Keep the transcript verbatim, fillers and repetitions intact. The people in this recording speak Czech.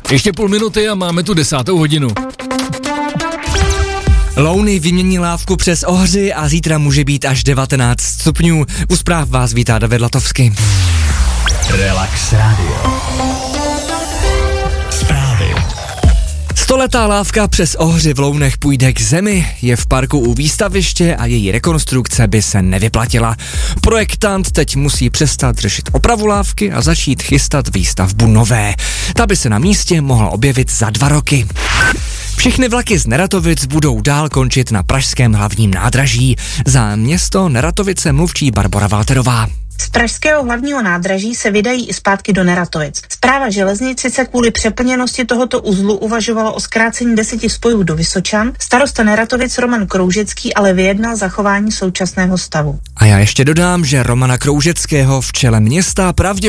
Ještě půl minuty a máme tu desátou hodinu. Louny vymění lávku přes Ohři a zítra může být až devatenáct stupňů. U zpráv vás vítá David Latovský. Relax Radio. Zprávy. Stoletá lávka přes Ohři v Lounech půjde k zemi, je v parku u výstaviště a její rekonstrukce by se nevyplatila. Projektant teď musí přestat řešit opravu lávky a začít chystat výstavbu nové. Ta by se na místě mohla objevit za dva roky. Všechny vlaky z Neratovic budou dál končit na pražském hlavním nádraží. Za město Neratovice mluvčí Barbora Walterová. Z pražského hlavního nádraží se vydají i zpátky do Neratovic. Správa železnic se kvůli přeplněnosti tohoto uzlu uvažovala o zkrácení deseti spojů do Vysočan. Starosta Neratovic Roman Kroužecký ale vyjednal zachování současného stavu. A já ještě dodám, že Romana Kroužeckého v čele města pravděpodobně